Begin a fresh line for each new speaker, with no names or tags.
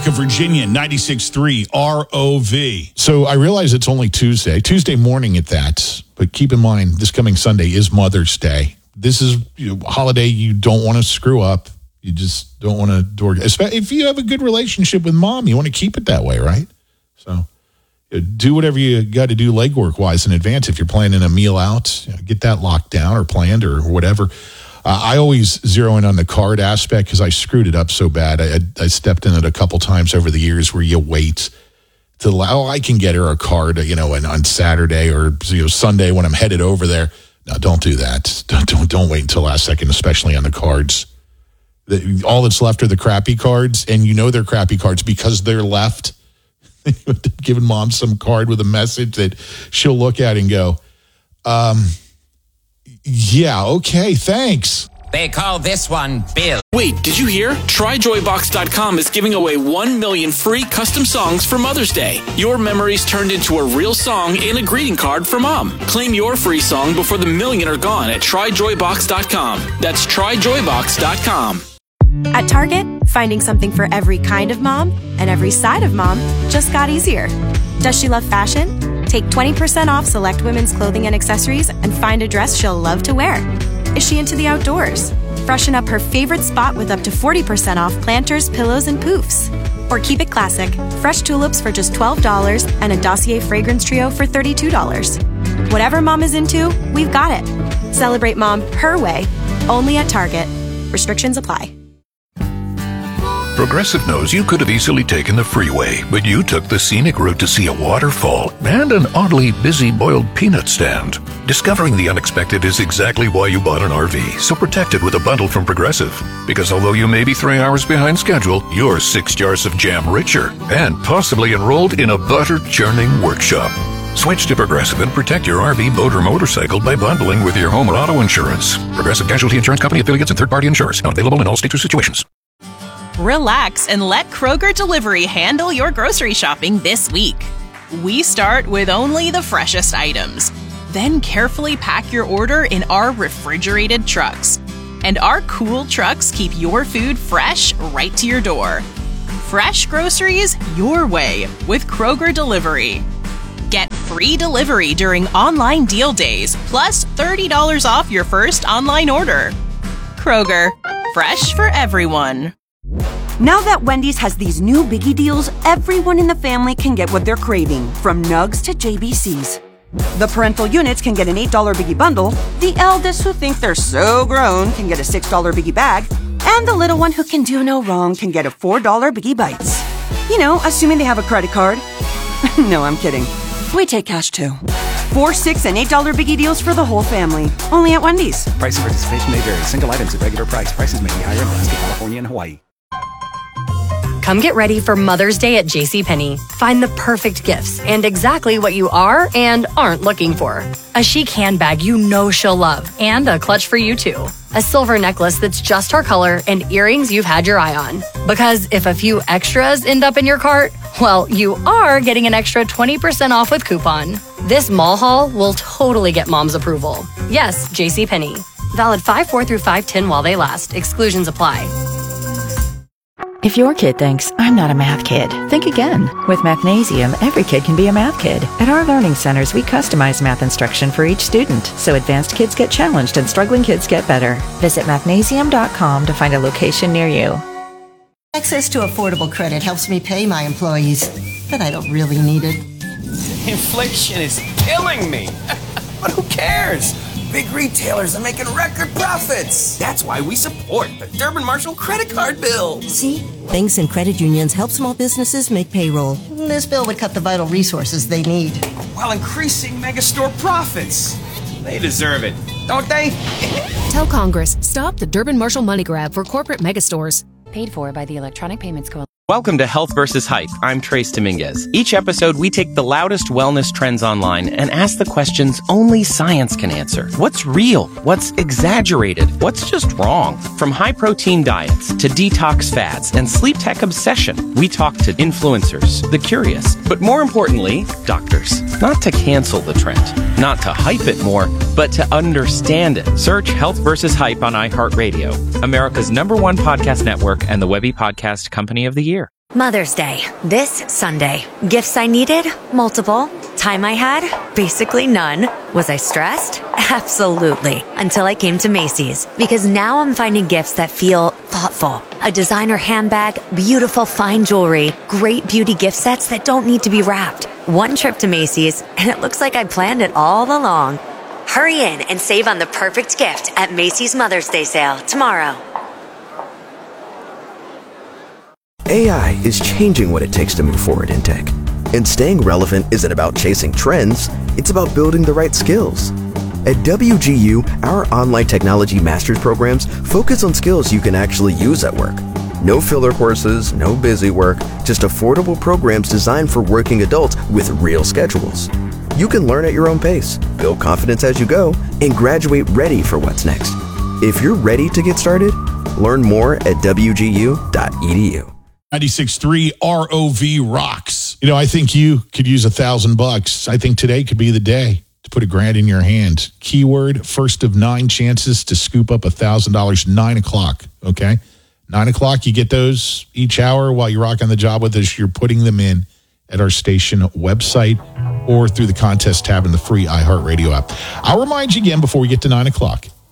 Rock of Virginia, 96.3 ROV.
So I realize it's only Tuesday morning at that, but keep in mind this coming Sunday is Mother's Day. This is a holiday you don't want to screw up. You just don't want to, especially if you have a good relationship with mom, you want to keep it that way, right? So do whatever you got to do legwork-wise in advance. If you're planning a meal out, get that locked down or planned or whatever. I always zero in on the card aspect because I screwed it up so bad. I stepped in it a couple times over the years where you wait to allow, I can get her a card, and on Saturday or Sunday when I'm headed over there. No, don't do that. Don't wait until last second, especially on the cards. All that's left are the crappy cards, and they're crappy cards because they're left. Giving mom some card with a message that she'll look at and go, yeah, okay, thanks.
They call this one Bill.
Wait, did you hear? TryJoyBox.com is giving away 1 million free custom songs for Mother's Day. Your memories turned into a real song and a greeting card for mom. Claim your free song before the million are gone at TryJoyBox.com. That's TryJoyBox.com.
At Target, finding something for every kind of mom and every side of mom just got easier. Does she love fashion? Take 20% off select women's clothing and accessories and find a dress she'll love to wear. Is she into the outdoors? Freshen up her favorite spot with up to 40% off planters, pillows, and poofs. Or keep it classic, fresh tulips for just $12 and a Dossier fragrance trio for $32. Whatever mom is into, we've got it. Celebrate mom her way, only at Target. Restrictions apply.
Progressive knows you could have easily taken the freeway, but you took the scenic route to see a waterfall and an oddly busy boiled peanut stand. Discovering the unexpected is exactly why you bought an RV, so protect it with a bundle from Progressive. Because although you may be 3 hours behind schedule, you're 6 jars of jam richer and possibly enrolled in a butter-churning workshop. Switch to Progressive and protect your RV, boat, or motorcycle by bundling with your home or auto insurance. Progressive Casualty Insurance Company affiliates and third-party insurers. Not available in all states or situations.
Relax and let Kroger Delivery handle your grocery shopping this week. We start with only the freshest items, then carefully pack your order in our refrigerated trucks. And our cool trucks keep your food fresh right to your door. Fresh groceries your way with Kroger Delivery. Get free delivery during online deal days, plus $30 off your first online order. Kroger, fresh for everyone.
Now that Wendy's has these new biggie deals, everyone in the family can get what they're craving, from nugs to JBCs. The parental units can get an $8 biggie bundle, the eldest who think they're so grown can get a $6 biggie bag, and the little one who can do no wrong can get a $4 biggie bites. Assuming they have a credit card. No, I'm kidding. We take cash too. $4, $6, and $8 biggie deals for the whole family. Only at Wendy's.
Price and participation may vary. Single items at regular price. Prices may be higher in Alaska, California, and Hawaii.
Come get ready for Mother's Day at JCPenney. Find the perfect gifts and exactly what you are and aren't looking for. A chic handbag you know she'll love and a clutch for you too. A silver necklace that's just her color and earrings you've had your eye on. Because if a few extras end up in your cart, well, you are getting an extra 20% off with coupon. This mall haul will totally get mom's approval. Yes, JCPenney. Valid 5/4 through 5/10 while they last. Exclusions apply.
If your kid thinks, I'm not a math kid, think again. With Mathnasium, every kid can be a math kid. At our learning centers, we customize math instruction for each student, so advanced kids get challenged and struggling kids get better. Visit mathnasium.com to find a location near you.
Access to affordable credit helps me pay my employees, but I don't really need it.
Inflation is killing me. But who cares? Big retailers are making record profits. That's why we support the Durbin Marshall credit card bill.
See? Banks and credit unions help small businesses make payroll. This bill would cut the vital resources they need,
while increasing megastore profits. They deserve it, don't they?
Tell Congress, stop the Durbin Marshall money grab for corporate megastores.
Paid for by the Electronic Payments Coalition.
Welcome to Health vs. Hype. I'm Trace Dominguez. Each episode, we take the loudest wellness trends online and ask the questions only science can answer. What's real? What's exaggerated? What's just wrong? From high-protein diets to detox fads and sleep tech obsession, we talk to influencers, the curious, but more importantly, doctors. Not to cancel the trend, not to hype it more, but to understand it. Search Health vs. Hype on iHeartRadio, America's #1 podcast network and the Webby Podcast Company of the Year.
Mother's Day, this Sunday. Gifts I needed? Multiple. Time I had? Basically none. Was I stressed? Absolutely. Until I came to Macy's. Because now I'm finding gifts that feel thoughtful. A designer handbag, beautiful fine jewelry, great beauty gift sets that don't need to be wrapped. One trip to Macy's, and it looks like I planned it all along. Hurry in and save on the perfect gift at Macy's Mother's Day sale tomorrow.
AI is changing what it takes to move forward in tech. And staying relevant isn't about chasing trends, it's about building the right skills. At WGU, our online technology master's programs focus on skills you can actually use at work. No filler courses, no busy work, just affordable programs designed for working adults with real schedules. You can learn at your own pace, build confidence as you go, and graduate ready for what's next. If you're ready to get started, learn more at wgu.edu.
96.3 ROV rocks. You know, I think you could use $1,000. I think today could be the day to put $1,000 in your hand. Keyword, first of 9 chances to scoop up $1,000, 9 o'clock, okay? 9 o'clock, you get those each hour while you're rocking the job with us. You're putting them in at our station website or through the contest tab in the free iHeartRadio app. I'll remind you again before we get to 9 o'clock.